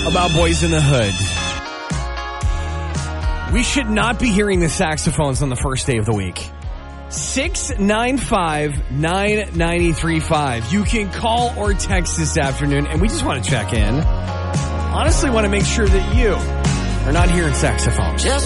about Boys in the Hood. We should not be hearing the saxophones on the first day of the week. 695-9935. You can call or text this afternoon, and we just want to check in. Honestly, want to make sure that you are not hearing saxophones.